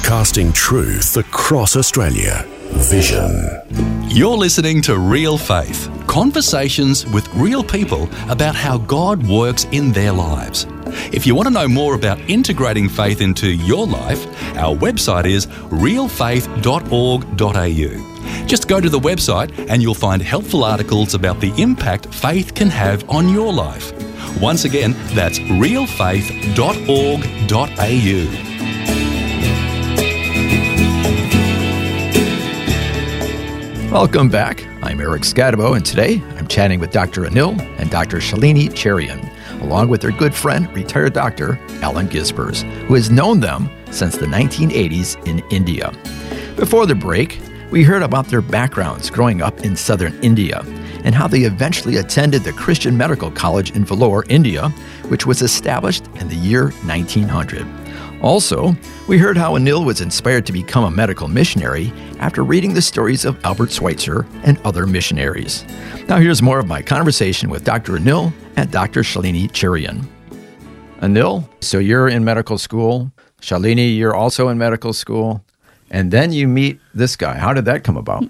Broadcasting truth across Australia. Vision. You're listening to Real Faith, conversations with real people about how God works in their lives. If you want to know more about integrating faith into your life, our website is realfaith.org.au. Just go to the website and you'll find helpful articles about the impact faith can have on your life. Once again, that's realfaith.org.au. Welcome back. I'm Eric Scadabo, and today I'm chatting with Dr. Anil and Dr. Shalini Cherian, along with their good friend, retired Dr. Alan Gispers, who has known them since the 1980s in India. Before the break, we heard about their backgrounds growing up in southern India and how they eventually attended the Christian Medical College in Vellore, India, which was established in the year 1900. Also, we heard how Anil was inspired to become a medical missionary after reading the stories of Albert Schweitzer and other missionaries. Now here's more of my conversation with Dr. Anil and Dr. Shalini Cherian. Anil, so you're in medical school. Shalini, you're also in medical school. And then you meet this guy. How did that come about?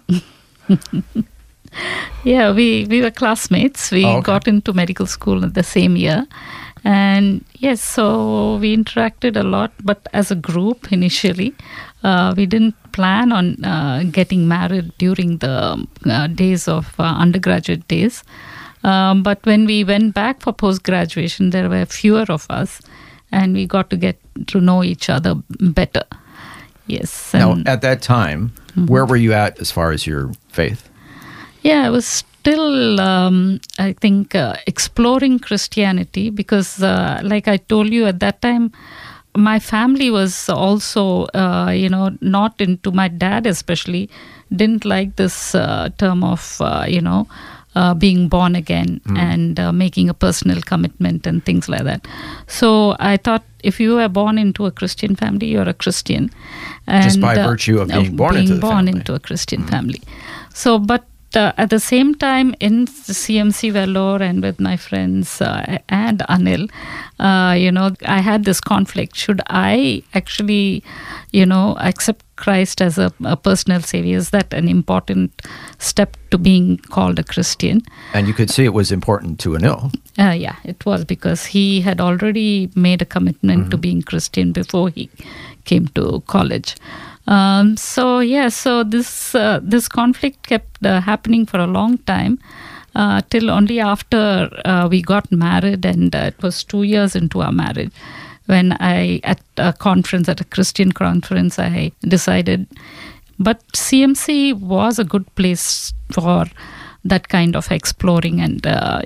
Yeah, we were classmates. We got into medical school in the same year. And yes, so we interacted a lot, but as a group initially. We didn't plan on getting married during the days of undergraduate days. But when we went back for post-graduation, there were fewer of us, and we got to get to know each other better. Yes. Now, at that time, where were you at as far as your faith? Yeah, I was still, I think, exploring Christianity because, like I told you at that time, my family was also, not into, my dad especially, didn't like this term of, being born again and making a personal commitment and things like that. So I thought if you are born into a Christian family, you're a Christian. And, just by virtue of being born into a Christian family. So, but at the same time, in the CMC Vellore and with my friends and Anil, I had this conflict. Should I actually, accept Christ as a personal savior? Is that an important step to being called a Christian? And you could see it was important to Anil. Yeah, it was, because he had already made a commitment to being Christian before he came to college. So this conflict kept happening for a long time till only after we got married, and it was 2 years into our marriage when at a Christian conference, I decided. But CMC was a good place for that kind of exploring and,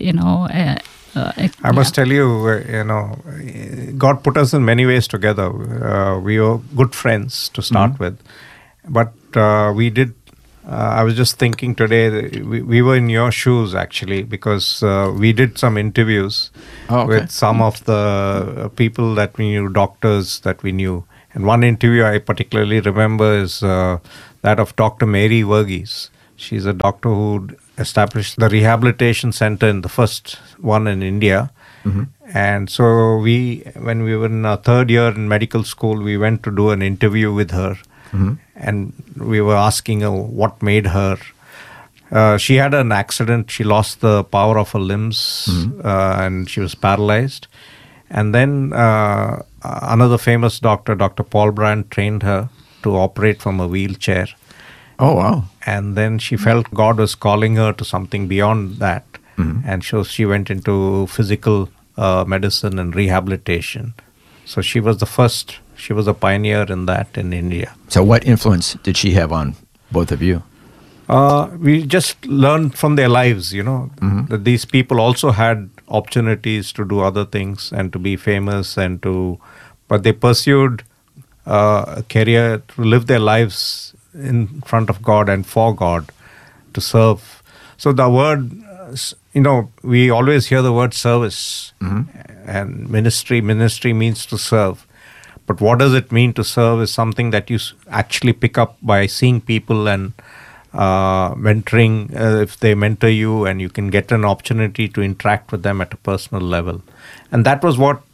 I must tell you, God put us in many ways together. We were good friends to start with. But we did, I was just thinking today, we were in your shoes actually, because we did some interviews with some of the people that we knew, doctors that we knew. And one interview I particularly remember is that of Dr. Mary Verghese. She's a doctor who established the rehabilitation center, the first one in India. And so when we were in our third year in medical school, we went to do an interview with her. And we were asking her what made her. She had an accident. She lost the power of her limbs and she was paralyzed. And then another famous doctor, Dr. Paul Brand, trained her to operate from a wheelchair. Oh, wow. And then she felt God was calling her to something beyond that. And so she went into physical medicine and rehabilitation. So she was the first, she was a pioneer in that in India. So what influence did she have on both of you? We just learned from their lives, that these people also had opportunities to do other things and to be famous but they pursued a career to live their lives in front of God and for God, to serve. So the word, we always hear the word service and ministry. Ministry means to serve. But what does it mean to serve is something that you actually pick up by seeing people and mentoring, if they mentor you, and you can get an opportunity to interact with them at a personal level. And that was what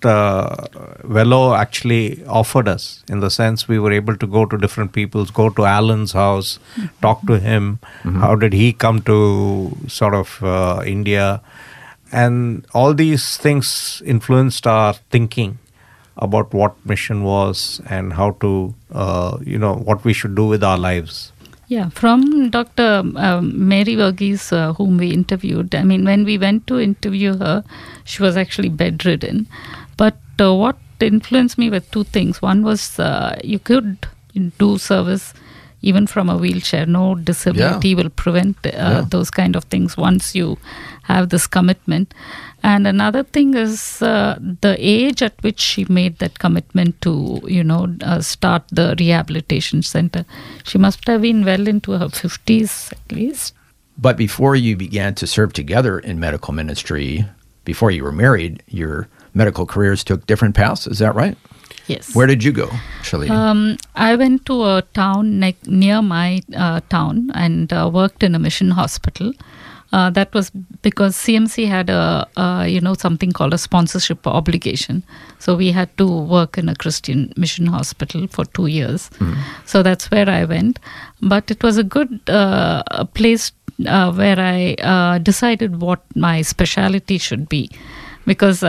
Velo actually offered us, in the sense we were able to go to different people's, go to Alan's house, talk to him. How did he come to sort of India? And all these things influenced our thinking about what mission was and how to, what we should do with our lives. Yeah, from Dr. Mary Verghese, whom we interviewed, I mean, when we went to interview her, she was actually bedridden. But what influenced me were two things. One was you could do service even from a wheelchair. No disability will prevent those kind of things once you have this commitment. And another thing is the age at which she made that commitment to, start the rehabilitation center. She must have been well into her 50s at least. But before you began to serve together in medical ministry, before you were married, your medical careers took different paths. Is that right? Yes. Where did you go, Shalini? I went to a town near my town and worked in a mission hospital. That was because CMC had something called a sponsorship obligation. So we had to work in a Christian mission hospital for 2 years. So that's where I went. But it was a good place where I decided what my specialty should be. Because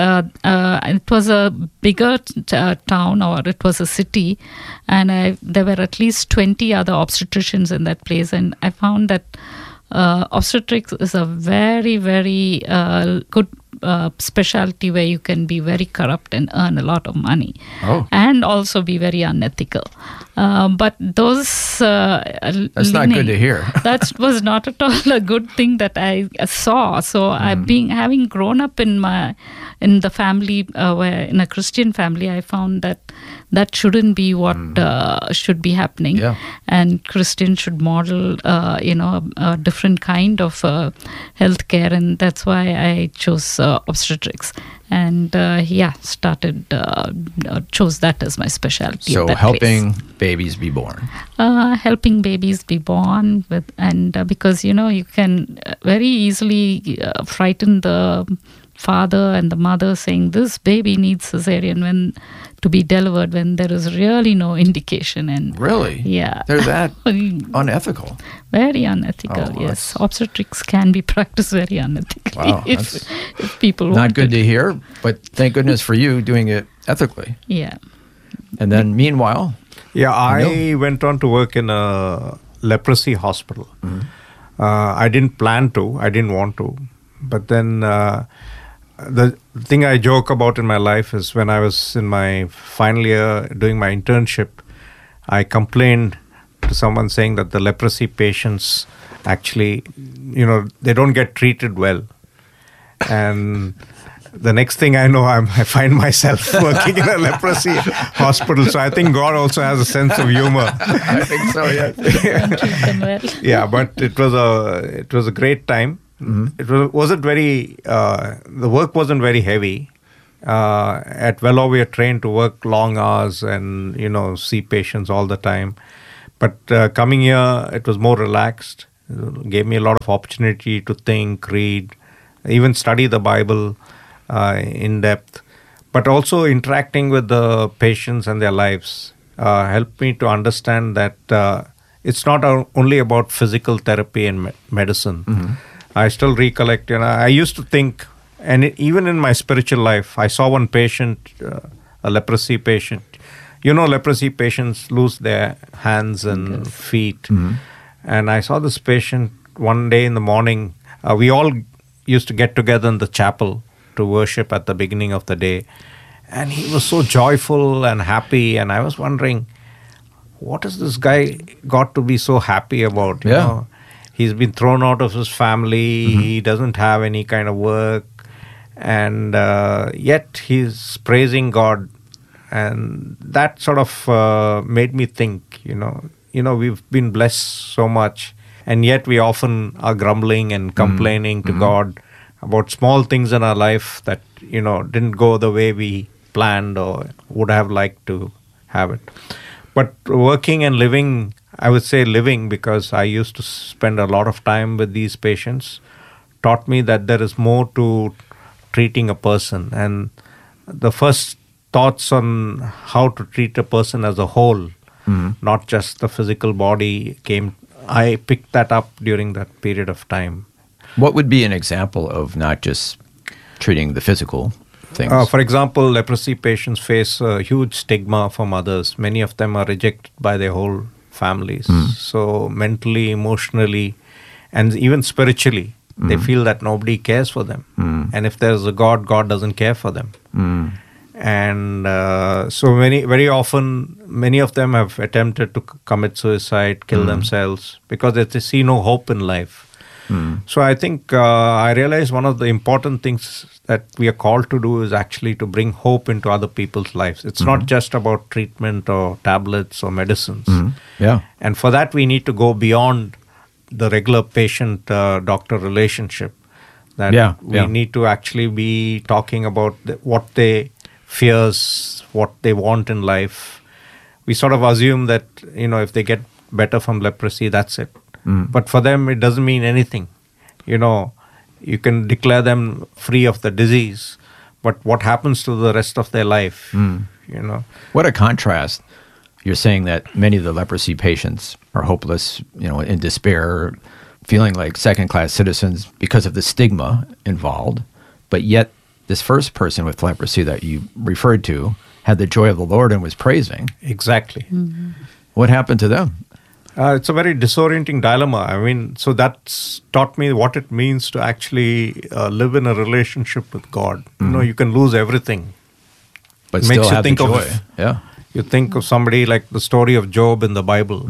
it was a bigger town, or it was a city, and there were at least 20 other obstetricians in that place. And I found that obstetrics is a very, very good specialty where you can be very corrupt and earn a lot of money, and also be very unethical. But those that's not good to hear. That was not at all a good thing that I saw. So having grown up in the family, where in a Christian family, I found that shouldn't be what should be happening. Yeah. And Christians should model, a different kind of healthcare, and that's why I chose obstetrics. And chose that as my specialty. So helping babies be born. Helping babies be born because you can very easily frighten the father and the mother, saying this baby needs cesarean to be delivered when there is really no indication. And really, they're that unethical. Very unethical. Yes, obstetrics can be practiced very unethically. Wow, if people not want good to hear, but thank goodness for you doing it ethically. Yeah. And then meanwhile, I went on to work in a leprosy hospital. I didn't plan to. I didn't want to, but then. The thing I joke about in my life is when I was in my final year doing my internship, I complained to someone saying that the leprosy patients actually, they don't get treated well. And the next thing I know, I find myself working in a leprosy hospital. So I think God also has a sense of humor. I think so, yeah. treat them well. Yeah, but it was a great time. It wasn't very. The work wasn't very heavy. At Velo, we are trained to work long hours and see patients all the time. But coming here, it was more relaxed. It gave me a lot of opportunity to think, read, even study the Bible in depth. But also interacting with the patients and their lives helped me to understand that it's not only about physical therapy and medicine. I still recollect, I used to think, and even in my spiritual life, I saw one patient, a leprosy patient. Leprosy patients lose their hands and feet. And I saw this patient one day in the morning. We all used to get together in the chapel to worship at the beginning of the day. And he was so joyful and happy. And I was wondering, what has this guy got to be so happy about? You know? He's been thrown out of his family. He doesn't have any kind of work. And yet he's praising God. And that sort of made me think, we've been blessed so much. And yet we often are grumbling and complaining to God about small things in our life that, didn't go the way we planned or would have liked to have it. But working and living I would say living, because I used to spend a lot of time with these patients, taught me that there is more to treating a person. And the first thoughts on how to treat a person as a whole, not just the physical body, I picked that up during that period of time. What would be an example of not just treating the physical things? For example, leprosy patients face a huge stigma from others. Many of them are rejected by their whole families. So mentally, emotionally, and even spiritually, they feel that nobody cares for them. And if there's a God, God doesn't care for them. And so very often, many of them have attempted to commit suicide, kill themselves, because they see no hope in life. So I think I realized one of the important things that we are called to do is actually to bring hope into other people's lives. It's not just about treatment or tablets or medicines. Yeah. And for that, we need to go beyond the regular patient-doctor relationship. That we need to actually be talking about what they fears, what they want in life. We sort of assume that, if they get better from leprosy, that's it. But for them, it doesn't mean anything. You can declare them free of the disease, but what happens to the rest of their life, What a contrast. You're saying that many of the leprosy patients are hopeless, in despair, feeling like second-class citizens because of the stigma involved, but yet this first person with leprosy that you referred to had the joy of the Lord and was praising. Exactly. What happened to them? It's a very disorienting dilemma. So that's taught me what it means to actually live in a relationship with God. You can lose everything. But makes still you have think the joy. of, you think of somebody like the story of Job in the Bible,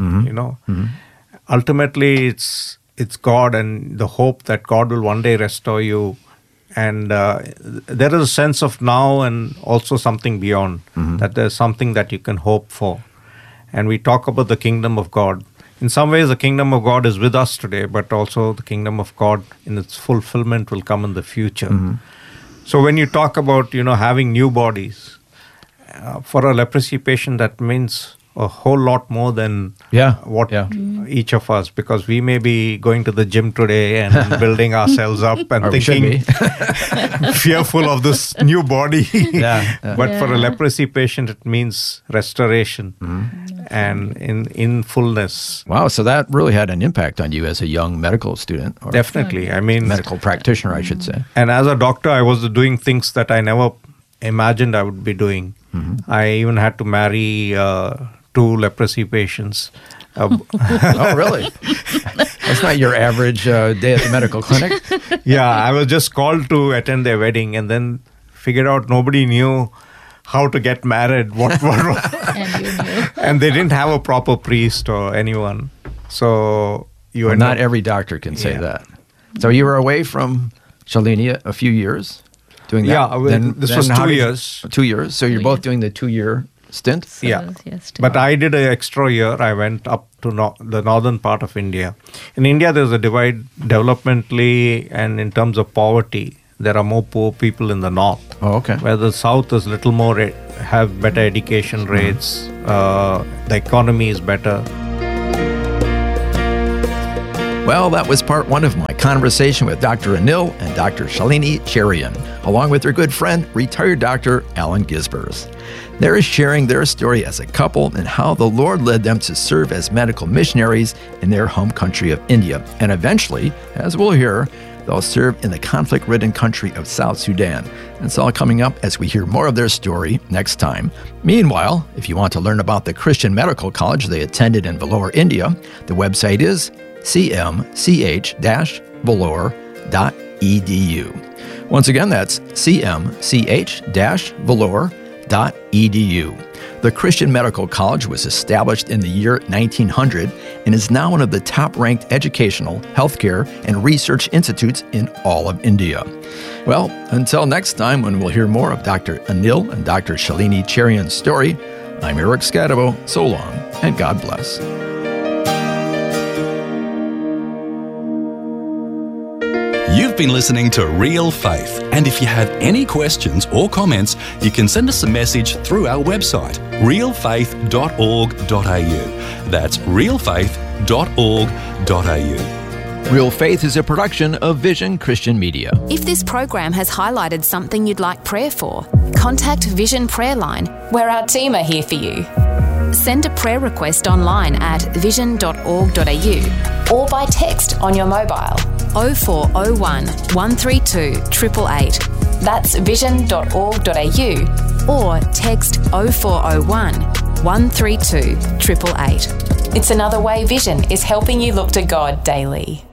Ultimately, it's God and the hope that God will one day restore you. And there is a sense of now and also something beyond, that there's something that you can hope for. And we talk about the kingdom of God. In some ways, the kingdom of God is with us today, but also the kingdom of God in its fulfillment will come in the future. So when you talk about, having new bodies, for a leprosy patient, that means a whole lot more than each of us, because we may be going to the gym today and building ourselves up and thinking fearful of this new body. But for a leprosy patient, it means restoration and in fullness. Wow, so that really had an impact on you as a young medical student. Or Definitely. medical practitioner, I should say. And as a doctor, I was doing things that I never imagined I would be doing. I even had to marry 2 leprosy patients. Oh, really? That's not your average day at the medical clinic? Yeah, I was just called to attend their wedding and then figured out nobody knew how to get married. And they didn't have a proper priest or anyone. So not every doctor can say that. So you were away from Shalini a few years doing that? Yeah, this was 2 years. 2 years. So you're both doing the 2-year stint? But I did an extra year. I went up to the northern part of India. In India, there's a divide developmentally and in terms of poverty. There are more poor people in the north. Oh, okay. Where the south is little more, have better education rates. The economy is better. Well, that was part 1 of my conversation with Dr. Anil and Dr. Shalini Cherian, along with their good friend, retired Dr. Alan Gisbers. They're sharing their story as a couple and how the Lord led them to serve as medical missionaries in their home country of India. And eventually, as we'll hear, they'll serve in the conflict-ridden country of South Sudan. It's all coming up as we hear more of their story next time. Meanwhile, if you want to learn about the Christian Medical College they attended in Vellore, India, the website is cmch-vellore.edu. Once again, that's cmch-vellore.edu. The Christian Medical College was established in the year 1900 and is now one of the top-ranked educational, healthcare, and research institutes in all of India. Well, until next time when we'll hear more of Dr. Anil and Dr. Shalini Cherian's story, I'm Eric Scadabo. So long, and God bless. You've been listening to Real Faith, and if you have any questions or comments, you can send us a message through our website, realfaith.org.au. That's realfaith.org.au. Real Faith is a production of Vision Christian Media. If this program has highlighted something you'd like prayer for, contact Vision Prayer Line, where our team are here for you. Send a prayer request online at vision.org.au or by text on your mobile 0401 132 888. That's vision.org.au or text 0401 132 888. It's another way Vision is helping you look to God daily.